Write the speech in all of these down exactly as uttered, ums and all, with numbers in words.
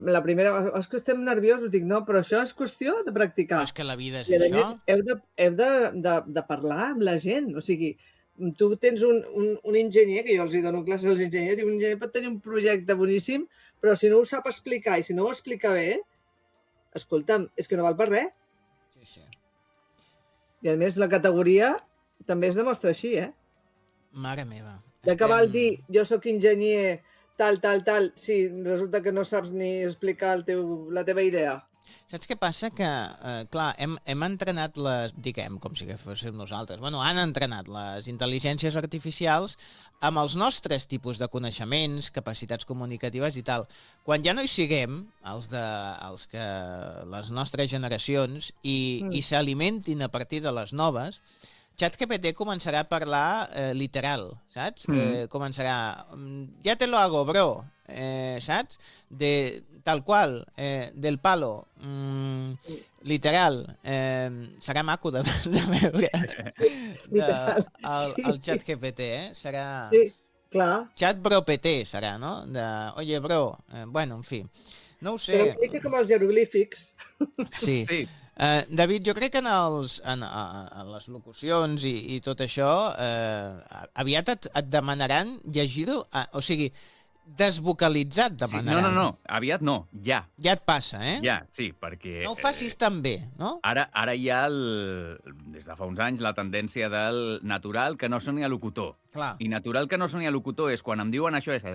la primera... És que estem nerviosos, dic, no, però això és qüestió de practicar. Però és que la vida és I a això. més, heu de, heu de, de, de parlar amb la gent, o sigui, tu tens un, un, un enginyer, que jo els hi dono classes als enginyers, i un enginyer pot tenir un projecte boníssim, però si no ho sap explicar i si no ho explica bé, escolta'm, és que no val per res. Sí, sí. I a més la categoria també es demostra així, eh? Mare meva. De què Estem... val dir, jo sóc enginyer, tal, tal, tal, si resulta que no saps ni explicar el teu, la teva idea. Saps què passa? Que, eh, clar, hem, hem entrenat les... Diguem, com si que fóssim nosaltres. Bueno, han entrenat les intel·ligències artificials amb els nostres tipus de coneixements, capacitats comunicatives i tal. Quan ja no hi siguem, els de els que les nostres generacions, i, mm. i s'alimentin a partir de les noves, ChatGPT començarà a parlar eh, literal, saps? Mm. Eh, començarà, ja te lo hago, bro, eh, saps? De, tal qual, eh, del palo, mm, literal, eh, serà maco de, de veure de, el, el ChatGPT, eh? Serà... Sí, clar. Chat bro P T serà, no? De, oye, bro, eh, bueno, en fi, no ho sé. Serà una mica com els jeroglífics. Sí. Sí. Uh, David, jo crec que en, els, en, en les locucions i, i tot això uh, aviat et, et demanaran llegir-ho, uh, o sigui, desvocalitzat demanaran. Sí, no, no, no, aviat no, ja. Ja et passa, eh? Ja, sí, perquè... No ho facis tan bé, no? Ara, ara hi ha, el, des de fa uns anys, la tendència del natural que no soni a locutor. Clar. I natural que no soni a locutor és quan em diuen això... És,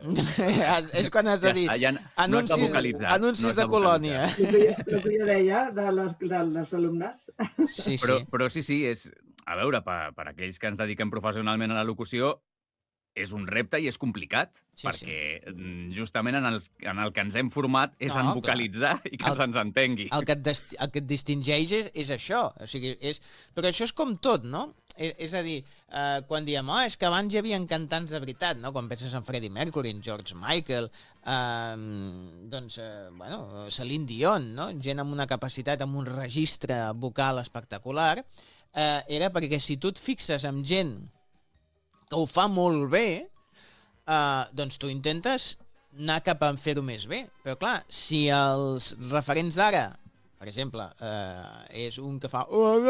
és quan has de dir ja, ja anuncis, no anuncis no de colònia. El que, el que jo deia de les, de les alumnes. Sí, sí. Però, però sí, sí, és... A veure, per, per aquells que ens dediquem professionalment a la locució, és un repte i és complicat, sí, perquè sí. justament en el, en el que ens hem format és no, en vocalitzar clar. I que el, se'ns entengui. El que et, el que et distingeix és, és això. O sigui, és, però això és com tot, no? És, és a dir, eh, quan diem, oh, és que abans hi havia cantants de veritat, no? Quan penses en Freddie Mercury, en George Michael, eh, doncs, eh, bueno, Celine Dion, no? Gent amb una capacitat, amb un registre vocal espectacular, eh, era perquè si tu et fixes amb gent que ho fa molt bé, eh, doncs tu intentes anar cap a fer-ho més bé. Però clar, si els referents d'ara, per exemple, eh, és un que fa...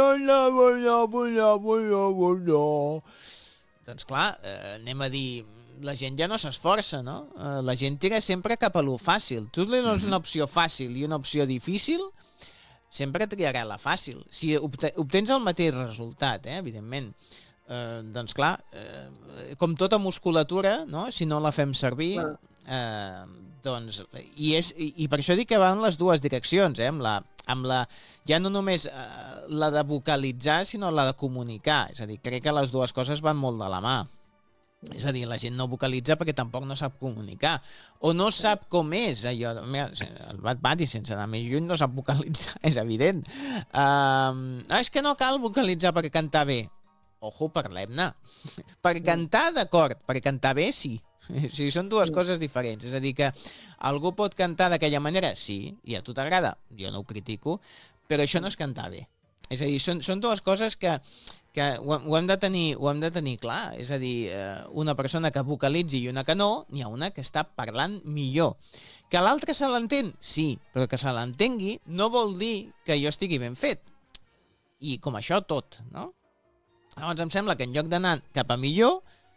Doncs clar, eh, anem a dir... La gent ja no s'esforça, no? Eh, la gent tira sempre cap a lo fàcil. Tu li dones una opció fàcil i una opció difícil, sempre triarà la fàcil. Si obtens el mateix resultat, eh, evidentment... Eh, doncs clar, eh, com tota musculatura, no? Si no la fem servir, eh, doncs, i, és, i, i per això dic que van les dues direccions, eh? amb la, amb la, ja no només eh, la de vocalitzar, sinó la de comunicar. És a dir, crec que les dues coses van molt de la mà. És a dir, la gent no vocalitza perquè tampoc no sap comunicar, o no sap com és allò. Mira, el Bad Bunny, sense anar més lluny, no sap vocalitzar, és evident. Uh, és que no cal vocalitzar per cantar bé. Ojo, parlem-ne. Per cantar, d'acord, per cantar bé, sí. O sigui, són dues coses diferents. És a dir, que algú pot cantar d'aquella manera, sí, i a tu t'agrada, jo no ho critico, però això no és cantar bé. És a dir, són, són dues coses que, que ho, ho, hem de tenir, ho hem de tenir clar. És a dir, una persona que vocalitzi i una que no, n'hi ha una que està parlant millor. Que l'altre se l'entén? Sí, però que se l'entengui no vol dir que jo estigui ben fet. I com això tot, no? Llavors em sembla que en lloc d'anar cap a millor,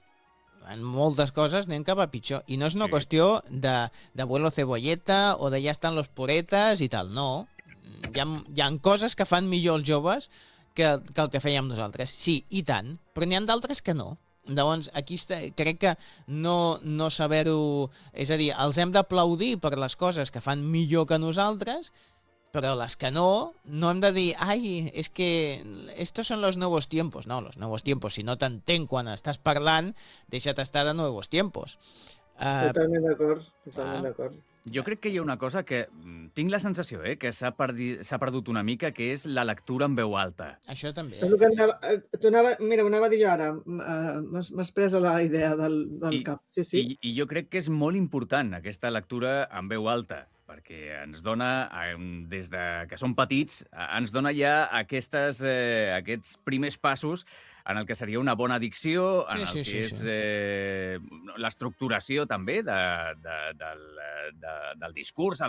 en moltes coses anem cap a pitjor. I no és una sí. qüestió de, de vuelo cebolleta o de ja estan los puretes i tal, no. Hi ha, hi ha coses que fan millor els joves que, que el que fèiem nosaltres. Sí, i tant, però n'hi ha d'altres que no. Llavors, aquí està, crec que no, no saber-ho... És a dir, els hem d'aplaudir per les coses que fan millor que nosaltres, però les que no, no hem de dir ai, és que estos son los nuevos tiempos. No, los nuevos tiempos, si no t'entenc quan estàs parlant, deixa't estar de nuevos tiempos. Uh, totalment d'acord, totalment ah. d'acord. Jo crec que hi ha una cosa que tinc la sensació eh, que s'ha perdut una mica, que és la lectura en veu alta. Això també. És el que anava, anava, mira, ho anava a dir jo ara, m'has pres la idea del, del I, cap. Sí, sí. I, I jo crec que és molt important aquesta lectura en veu alta, perquè ens dona, des de que som petits, ens dona ja aquestes, eh, aquests primers passos en el que seria una bona dicció, en sí, el sí, que sí, és sí. eh, l'estructuració també de, de, del, de, del discurs,